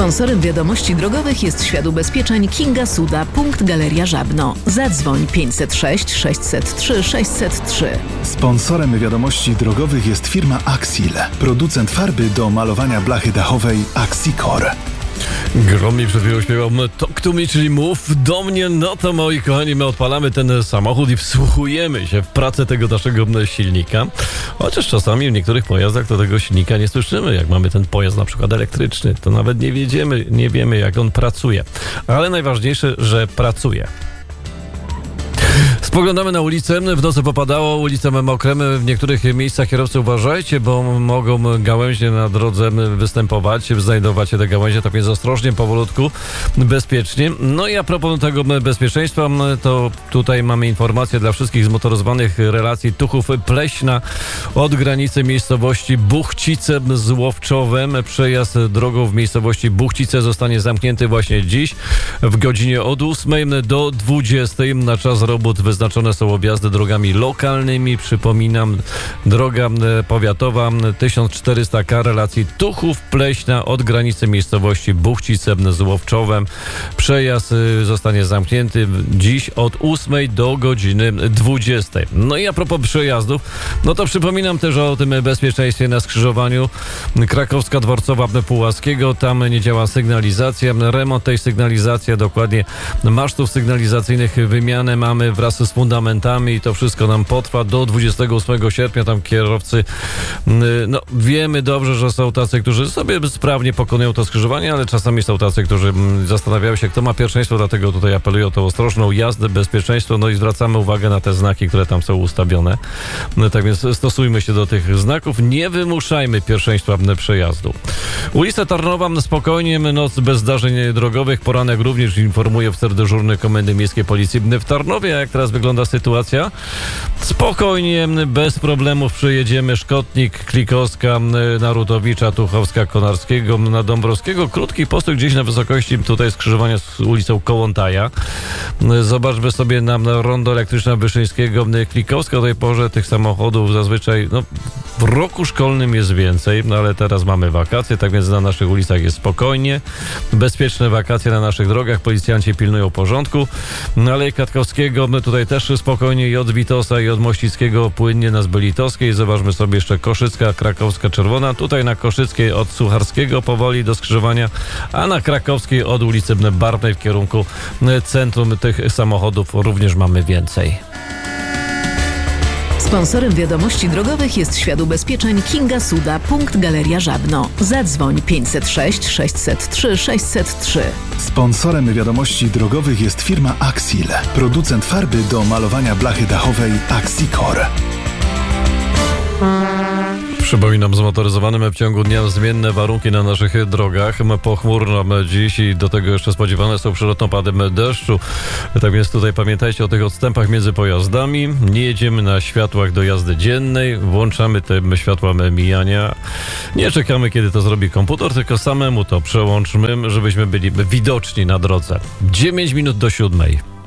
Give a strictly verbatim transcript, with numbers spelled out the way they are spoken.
Sponsorem wiadomości drogowych jest Świat Ubezpieczeń Kinga Suda, punkt Galeria Żabno. Zadzwoń pięćset sześć sześćset trzy sześćset trzy. Sponsorem wiadomości drogowych jest firma Axil, producent farby do malowania blachy dachowej Axicor. Gromi przed chwilą śpiewał Talk to me, czyli mów do mnie. No to moi kochani, my odpalamy ten samochód i wsłuchujemy się w pracę tego naszego silnika. Chociaż czasami w niektórych pojazdach to tego silnika nie słyszymy. Jak mamy ten pojazd na przykład elektryczny, to nawet nie wiedziemy, nie wiemy jak on pracuje. Ale najważniejsze, że pracuje. Spoglądamy na ulicę, w nocy popadało, ulice mokre, w niektórych miejscach kierowcy uważajcie, bo mogą gałęzie na drodze występować, znajdować się te gałęzie, tak więc ostrożnie, powolutku, bezpiecznie. No i a propos tego bezpieczeństwa, to tutaj mamy informację dla wszystkich zmotoryzowanych relacji Tuchów Pleśna od granicy miejscowości Buchcice z Łowczowem. Przejazd drogą w miejscowości Buchcice zostanie zamknięty właśnie dziś w godzinie od ósmej do dwudziestej. Na czas robót wyznaczone są objazdy drogami lokalnymi. Przypominam, droga powiatowa tysiąc czterysta K relacji Tuchów Pleśna od granicy miejscowości Buchcice z Łowczowem. Przejazd zostanie zamknięty dziś od ósmej do godziny dwudziestej. No i a propos przejazdów, no to przypominam też o tym bezpieczeństwie na skrzyżowaniu Krakowska Dworcowa Pułaskiego. Tam nie działa sygnalizacja. Remont tej sygnalizacji, dokładnie masztów sygnalizacyjnych, wymianę mamy wraz z fundamentami i to wszystko nam potrwa do dwudziestego ósmego sierpnia. Tam kierowcy, no wiemy dobrze, że są tacy, którzy sobie sprawnie pokonują to skrzyżowanie, ale czasami są tacy, którzy zastanawiają się, kto ma pierwszeństwo, dlatego tutaj apeluję o tą ostrożną jazdę, bezpieczeństwo, no i zwracamy uwagę na te znaki, które tam są ustawione. No, tak więc stosujmy się do tych znaków, nie wymuszajmy pierwszeństwa przejazdu. Ulica Tarnowa spokojnie, noc bez zdarzeń drogowych, poranek również, informuje oficer dyżurny Komendy Miejskiej Policji w Tarnowie. Jak teraz wygląda sytuacja? Spokojnie, bez problemów przejedziemy Szkotnik, Klikowska, Narutowicza, Tuchowska, Konarskiego, na Dąbrowskiego. Krótki postój gdzieś na wysokości tutaj skrzyżowania z ulicą Kołątaja. Zobaczmy sobie na rondo elektryczne Wyszyńskiego, Klikowska. O tej porze tych samochodów zazwyczaj no, w roku szkolnym jest więcej, no ale teraz mamy wakacje, tak więc na naszych ulicach jest spokojnie. Bezpieczne wakacje na naszych drogach. Policjanci pilnują porządku. Na Alei Katkowskiego my tutaj też spokojnie i od Witosa i od Mościckiego płynnie na Zbylitowskiej. Zobaczmy sobie jeszcze Koszycka, Krakowska, Czerwona. Tutaj na Koszyckiej od Sucharskiego powoli do skrzyżowania, a na Krakowskiej od ulicy Barnej w kierunku centrum tych samochodów również mamy więcej. Sponsorem wiadomości drogowych jest Świat Ubezpieczeń Kinga Suda, punkt Galeria Żabno. Zadzwoń pięćset sześć sześćset trzy sześćset trzy. Sponsorem wiadomości drogowych jest firma Axil, producent farby do malowania blachy dachowej Axicor. Przypominam, zmotoryzowanym w ciągu dnia zmienne warunki na naszych drogach. Pochmurno dziś i do tego jeszcze spodziewane są przelotne opady deszczu. Tak więc tutaj pamiętajcie o tych odstępach między pojazdami. Nie jedziemy na światłach do jazdy dziennej. Włączamy te światła mijania. Nie czekamy, kiedy to zrobi komputer, tylko samemu to przełączmy, żebyśmy byli widoczni na drodze. dziewięć minut do siódmej.